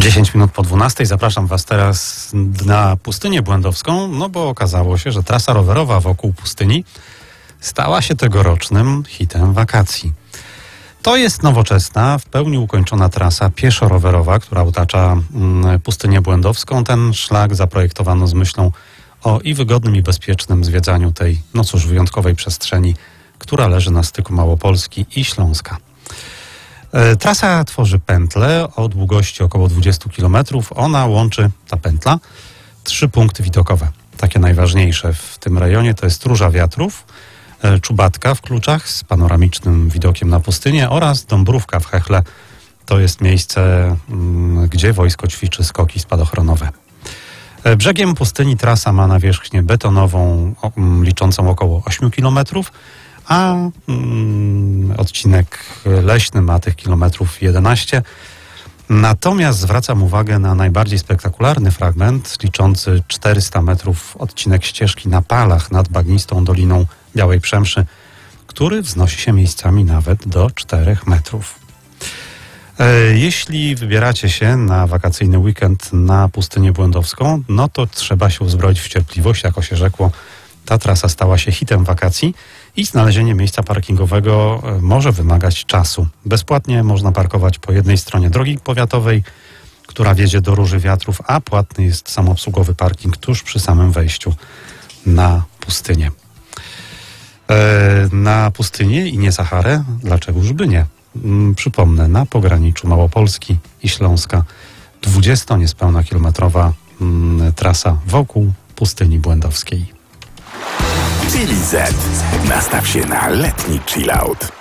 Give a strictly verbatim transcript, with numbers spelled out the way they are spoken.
dziesięć minut po dwunastej. Zapraszam Was teraz na Pustynię Błędowską, no bo okazało się, że trasa rowerowa wokół pustyni stała się tegorocznym hitem wakacji. To jest nowoczesna, w pełni ukończona trasa pieszo-rowerowa, która otacza mm, Pustynię Błędowską. Ten szlak zaprojektowano z myślą o i wygodnym, i bezpiecznym zwiedzaniu tej, no cóż, wyjątkowej przestrzeni, która leży na styku Małopolski i Śląska. E, trasa tworzy pętlę o długości około dwadzieścia kilometrów. Ona łączy, ta pętla, trzy punkty widokowe. Takie najważniejsze w tym rejonie to jest Róża Wiatrów, e, Czubatka w Kluczach z panoramicznym widokiem na pustynię oraz Dąbrówka w Hechle. To jest miejsce, m, gdzie wojsko ćwiczy skoki spadochronowe. Brzegiem pustyni trasa ma nawierzchnię betonową o, m, liczącą około osiem kilometrów, a mm, odcinek leśny ma tych kilometrów jedenaście. Natomiast zwracam uwagę na najbardziej spektakularny fragment, liczący czterysta metrów, odcinek ścieżki na Palach nad bagnistą Doliną Białej Przemszy, który wznosi się miejscami nawet do czterech metrów. Jeśli wybieracie się na wakacyjny weekend na Pustynię Błędowską, no to trzeba się uzbroić w cierpliwość, jako się rzekło. Ta trasa stała się hitem wakacji i znalezienie miejsca parkingowego może wymagać czasu. Bezpłatnie można parkować po jednej stronie drogi powiatowej, która wiedzie do Róży Wiatrów, a płatny jest samoobsługowy parking tuż przy samym wejściu na pustynię. E, na pustynię i nie Saharę, dlaczegoż by nie? Przypomnę, na pograniczu Małopolski i Śląska dwudziesto niespełna kilometrowa mm, trasa wokół Pustyni Błędowskiej. Chili Z. Nastaw się na letni chillout.